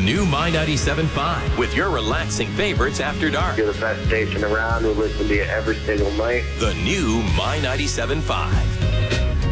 new My 97.5 with your relaxing favorites after dark. You're the best station around. We listen to you every single night. The new My 97.5.